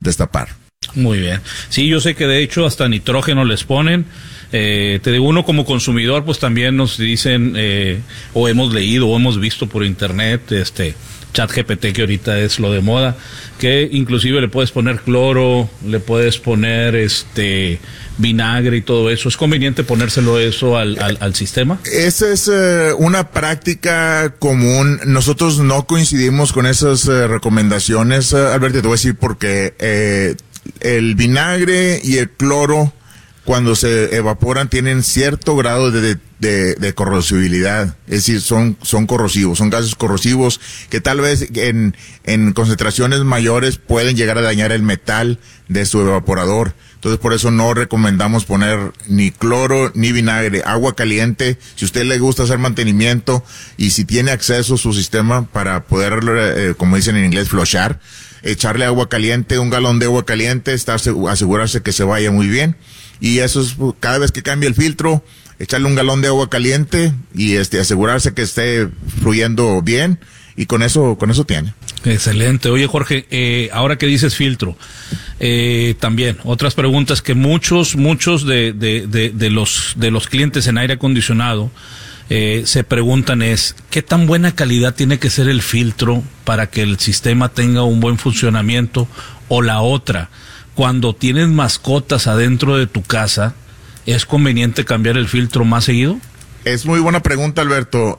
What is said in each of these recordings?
destapar. Muy bien. Sí, yo sé que de hecho hasta nitrógeno les ponen. Te digo, uno como consumidor pues también nos dicen o hemos leído o hemos visto por internet ChatGPT, que ahorita es lo de moda, que inclusive le puedes poner cloro, le puedes poner vinagre y todo eso. ¿Es conveniente ponérselo eso al sistema? Esa es una práctica común. Nosotros no coincidimos con esas recomendaciones, Alberto, te voy a decir porque el vinagre y el cloro, cuando se evaporan, tienen cierto grado de corrosibilidad. Es decir, son corrosivos, son gases corrosivos que tal vez en concentraciones mayores pueden llegar a dañar el metal de su evaporador. Entonces, por eso no recomendamos poner ni cloro ni vinagre. Agua caliente, si a usted le gusta hacer mantenimiento y si tiene acceso a su sistema para poder, como dicen en inglés, flushar, echarle agua caliente, 1 galón de agua caliente, asegurarse que se vaya muy bien. Y eso es, cada vez que cambie el filtro, echarle 1 galón de agua caliente y asegurarse que esté fluyendo bien, y con eso tiene. Excelente. Oye, Jorge, ahora que dices filtro, también otras preguntas que muchos de los clientes en aire acondicionado se preguntan es, ¿qué tan buena calidad tiene que ser el filtro para que el sistema tenga un buen funcionamiento? O la otra, cuando tienes mascotas adentro de tu casa, ¿es conveniente cambiar el filtro más seguido? Es muy buena pregunta, Alberto.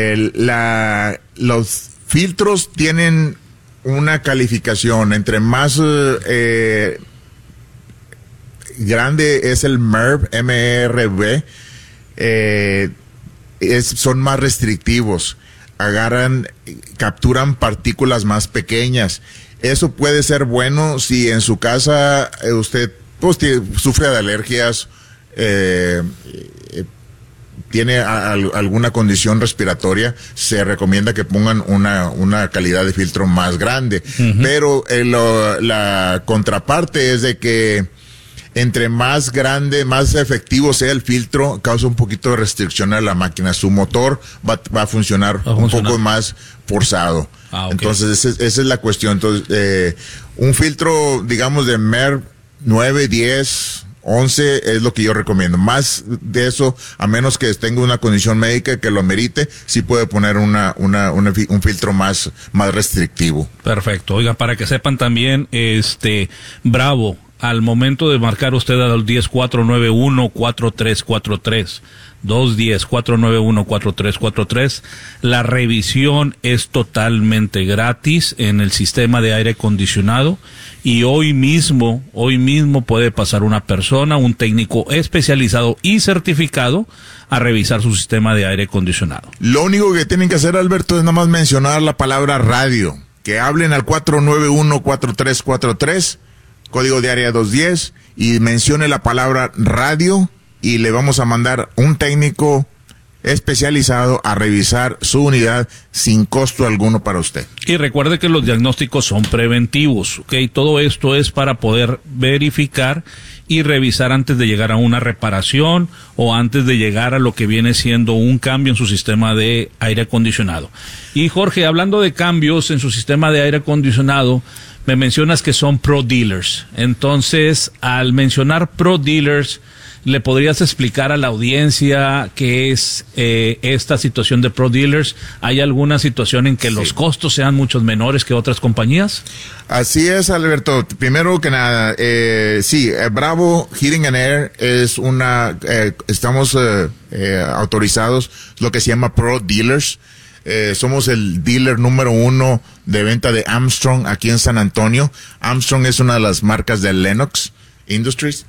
Los filtros tienen una calificación. Entre más grande es el MERV, M-E-R-V, son más restrictivos. Capturan partículas más pequeñas. Eso puede ser bueno si en su casa usted pues sufre de alergias, tiene alguna condición respiratoria. Se recomienda que pongan una calidad de filtro más grande. Uh-huh. Pero la contraparte es de que entre más grande, más efectivo sea el filtro, causa un poquito de restricción a la máquina. Su motor va a funcionar un poco más forzado. Okay. Entonces, esa es la cuestión. Entonces, un filtro, digamos, de MERV 9, 10, 11 es lo que yo recomiendo. Más de eso, a menos que tenga una condición médica que lo amerite, sí puede poner un filtro más restrictivo. Perfecto. Oiga, para que sepan también, Bravo, al momento de marcar usted al 210-491-4343, 210-491-4343, la revisión es totalmente gratis en el sistema de aire acondicionado, y hoy mismo puede pasar una persona, un técnico especializado y certificado, a revisar su sistema de aire acondicionado. Lo único que tienen que hacer, Alberto, es nada más mencionar la palabra radio, que hablen al 491-4343, código de área 210, y mencione la palabra radio, y le vamos a mandar un técnico especializado a revisar su unidad sin costo alguno para usted. Y recuerde que los diagnósticos son preventivos, ¿ok? Todo esto es para poder verificar y revisar antes de llegar a una reparación o antes de llegar a lo que viene siendo un cambio en su sistema de aire acondicionado. Y Jorge, hablando de cambios en su sistema de aire acondicionado, me mencionas que son Pro Dealers. Entonces, al mencionar Pro Dealers, ¿le podrías explicar a la audiencia qué es esta situación de Pro Dealers? ¿Hay alguna situación en que los costos sean muchos menores que otras compañías? Así es, Alberto. Primero que nada, Bravo Heating and Air es estamos autorizados, lo que se llama Pro Dealers. Somos el dealer número 1 de venta de Armstrong aquí en San Antonio. Armstrong es una de las marcas de Lennox Industries.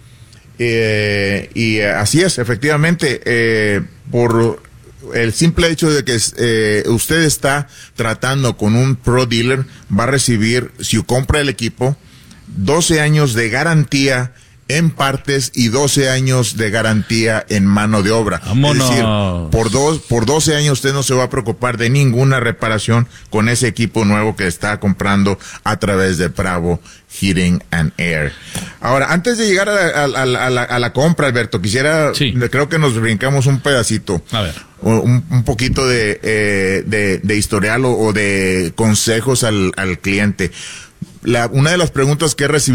Y así es, efectivamente, por el simple hecho de que usted está tratando con un Pro Dealer, va a recibir, si compra el equipo, 12 años de garantía en partes y 12 años de garantía en mano de obra. ¡Vámonos! Es decir, por 12 años usted no se va a preocupar de ninguna reparación con ese equipo nuevo que está comprando a través de Bravo Heating and Air. Ahora, antes de llegar a la compra, Alberto, creo que nos brincamos un pedacito. A ver. Un poquito de historial o de consejos al cliente. Una de las preguntas que he recibido